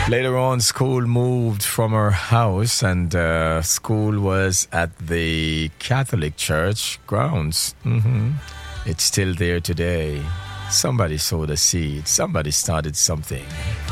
Later on, school moved from her house, and school was at the Catholic Church grounds. It's still there today. Somebody sowed a seed. Somebody started something.